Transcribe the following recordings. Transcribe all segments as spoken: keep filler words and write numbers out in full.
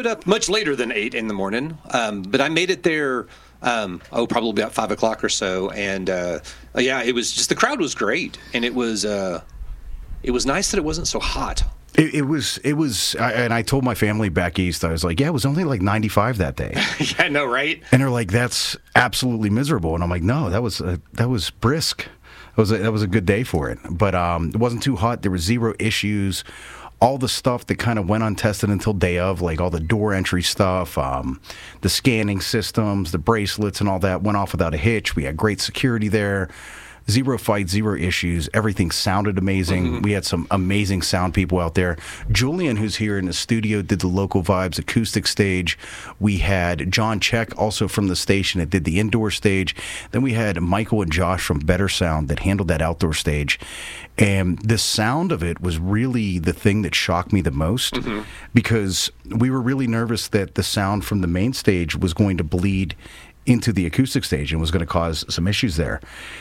showed up much later than eight in the morning, um, but I made it there. Um, oh, probably about five o'clock or so, and uh, yeah, it was just the crowd was great, and it was uh, it was nice that it wasn't so hot. It, it was, it was, I, and I told my family back east, I was like, yeah, it was only like ninety-five that day. Yeah, no, right? And they're like, that's absolutely miserable. And I'm like, no, that was a, that was brisk. That was a, that was a good day for it. But um, it wasn't too hot. There was zero issues. All the stuff that kind of went untested until day of, like all the door entry stuff, um, the scanning systems, the bracelets and all that went off without a hitch. We had great security there. Zero fights, zero issues. Everything sounded amazing. Mm-hmm. We had some amazing sound people out there. Julian, who's here in the studio, did the Local Vibes acoustic stage. We had John Check, also from the station, that did the indoor stage. Then we had Michael and Josh from Better Sound that handled that outdoor stage. And the sound of it was really the thing that shocked me the most, mm-hmm. because we were really nervous that the sound from the main stage was going to bleed into the acoustic stage and was going to cause some issues there.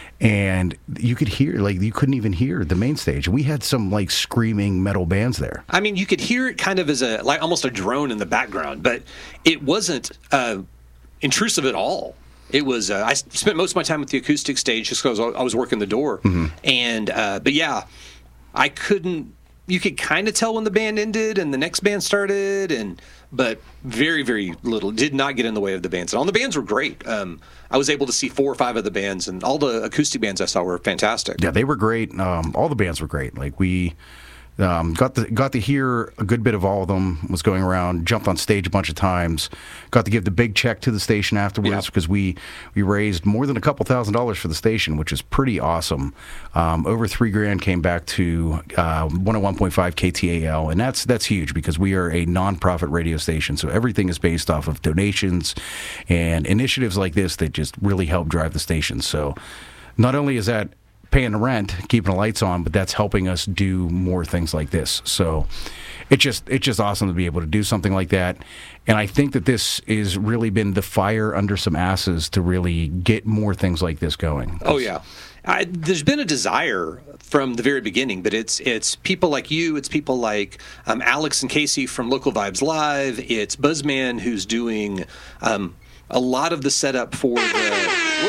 And you could hear, like, you couldn't even hear the main stage. We had some, like, screaming metal bands there. I mean, you could hear it kind of as a, like, almost a drone in the background, but it wasn't uh, intrusive at all. It was, uh, I spent most of my time with the acoustic stage just because I was working the door. Mm-hmm. And, uh, but yeah, I couldn't, you could kind of tell when the band ended and the next band started, and but very, very little. Did not get in the way of the bands. And all the bands were great. Um, I was able to see four or five of the bands, and all the acoustic bands I saw were fantastic. Yeah, they were great. Um, all the bands were great. Like, we um, got to, got to hear a good bit of all of them, was going around, jumped on stage a bunch of times, got to give the big check to the station afterwards, yeah. because we, we raised more than a couple thousand dollars for the station, which is pretty awesome. Um, over three grand came back to uh, one oh one point five K T A L, and that's that's huge because we are a nonprofit radio station, so everything is based off of donations and initiatives like this that just really help drive the station. So not only is that paying the rent, keeping the lights on, but that's helping us do more things like this. So it's just it's just awesome to be able to do something like that. And I think that this has really been the fire under some asses to really get more things like this going. Oh, yeah. I, there's been a desire from the very beginning, but it's it's people like you, it's people like um, Alex and Casey from Local Vibes Live, it's Buzzman who's doing um, a lot of the setup for the...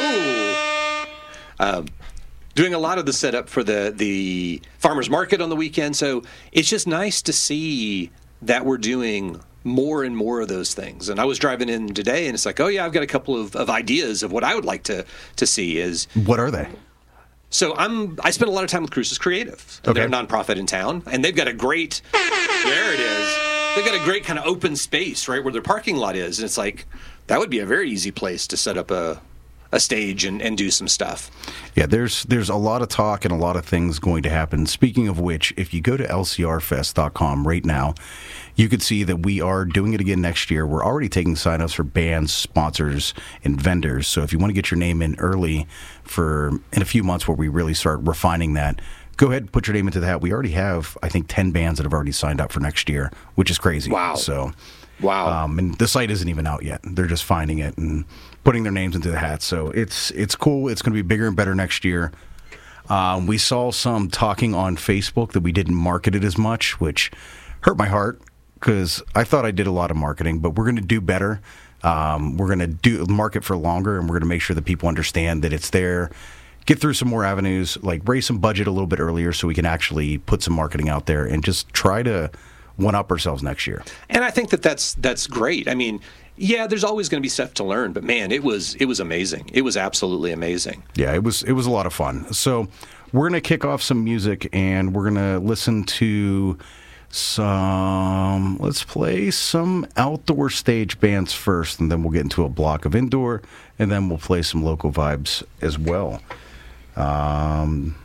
Whoa! Um, doing a lot of the setup for the, the farmers market on the weekend. So it's just nice to see that we're doing more and more of those things. And I was driving in today, and it's like, oh, yeah, I've got a couple of, of ideas of what I would like to, to see. Is What are they? So I'm, I spend a lot of time with Cruces Creative. Okay. They're a nonprofit in town, and they've got a great, there it is, they've got a great kind of open space, right, where their parking lot is. And it's like, that would be a very easy place to set up a a stage and, and do some stuff. Yeah, there's there's a lot of talk and a lot of things going to happen. Speaking of which, if you go to L C R fest dot com right now, you could see that we are doing it again next year. We're already taking sign-ups for bands, sponsors, and vendors. So if you want to get your name in early for in a few months where we really start refining that, go ahead and put your name into the hat. We already have, I think, ten bands that have already signed up for next year, which is crazy. Wow. So, wow. Um, and the site isn't even out yet. They're just finding it and putting their names into the hat. So it's it's cool. It's going to be bigger and better next year. Um, we saw some talking on Facebook that we didn't market it as much, which hurt my heart because I thought I did a lot of marketing, but we're going to do better. Um, we're going to do market for longer, and we're going to make sure that people understand that it's there. Get through some more avenues, like raise some budget a little bit earlier so we can actually put some marketing out there and just try to one-up ourselves next year. And I think that that's, that's great. I mean, yeah, there's always going to be stuff to learn, but man, it was it was amazing. It was absolutely amazing. Yeah, it was it was a lot of fun. So we're going to kick off some music, and we're going to listen to some, let's play some outdoor stage bands first, and then we'll get into a block of indoor, and then we'll play some local vibes as well. Um,